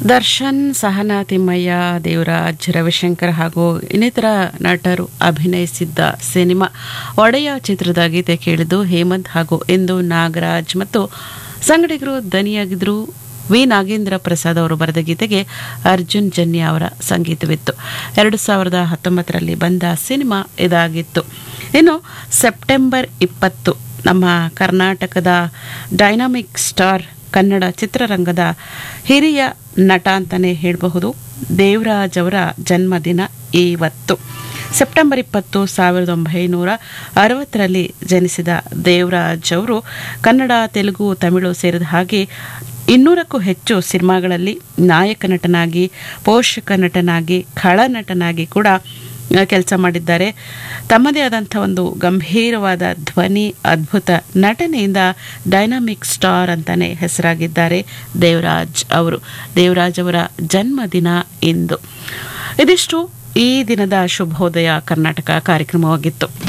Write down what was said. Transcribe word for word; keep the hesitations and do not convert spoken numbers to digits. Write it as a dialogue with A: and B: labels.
A: ದರ್ಶನ್, ಸಹನಾ ತಿಮ್ಮಯ್ಯ, ದೇವರಾಜ್, ರವಿಶಂಕರ್ ಹಾಗೂ ಇನ್ನಿತರ ನಟರು ಅಭಿನಯಿಸಿದ್ದ ಸಿನಿಮಾ ಒಡೆಯ ಚಿತ್ರದ ಗೀತೆ ಕೇಳಿದ್ದು ಹೇಮಂತ್ ಹಾಗೂ ಇಂದು ನಾಗರಾಜ್ ಮತ್ತು ಸಂಗಡಿಗರು ದನಿಯಾಗಿದ್ರು. ವಿ ನಾಗೇಂದ್ರ ಪ್ರಸಾದ್ ಅವರು ಬರೆದ ಗೀತೆಗೆ ಅರ್ಜುನ್ ಜನ್ಯ ಅವರ ಸಂಗೀತವಿತ್ತು. ಎರಡು ಸಾವಿರದ ಹತ್ತೊಂಬತ್ತರಲ್ಲಿ ಬಂದ ಸಿನಿಮಾ ಇದಾಗಿತ್ತು. ಇನ್ನು ಸೆಪ್ಟೆಂಬರ್ ಇಪ್ಪತ್ತು ನಮ್ಮ ಕರ್ನಾಟಕದ ಡೈನಾಮಿಕ್ ಸ್ಟಾರ್, ಕನ್ನಡ ಚಿತ್ರರಂಗದ ಹಿರಿಯ ನಟ ಅಂತಲೇ ಹೇಳಬಹುದು, ದೇವರಾಜ್ ಅವರ ಜನ್ಮದಿನ ಇವತ್ತು. ಸೆಪ್ಟೆಂಬರ್ ಇಪ್ಪತ್ತು ಸಾವಿರದ ಒಂಬೈನೂರ ಅರವತ್ತರಲ್ಲಿ ಜನಿಸಿದ ದೇವರಾಜ್ ಅವರು ಕನ್ನಡ, ತೆಲುಗು, ತಮಿಳು ಸೇರಿದ ಹಾಗೆ ಇನ್ನೂರಕ್ಕೂ ಹೆಚ್ಚು ಸಿನಿಮಾಗಳಲ್ಲಿ ನಾಯಕ ನಟನಾಗಿ, ಪೋಷಕ ನಟನಾಗಿ, ಖಳನಟನಾಗಿ ಕೂಡ ಕೆಲಸ ಮಾಡಿದ್ದಾರೆ. ತಮ್ಮದೇ ಆದಂಥ ಒಂದು ಗಂಭೀರವಾದ ಧ್ವನಿ, ಅದ್ಭುತ ನಟನೆಯಿಂದ ಡೈನಾಮಿಕ್ ಸ್ಟಾರ್ ಅಂತಾನೆ ಹೆಸರಾಗಿದ್ದಾರೆ ದೇವರಾಜ್ ಅವರು. ದೇವರಾಜ್ ಅವರ ಜನ್ಮದಿನ ಇಂದು. ಇದಿಷ್ಟು ಈ ದಿನದ ಶುಭೋದಯ ಕರ್ನಾಟಕ ಕಾರ್ಯಕ್ರಮವಾಗಿತ್ತು.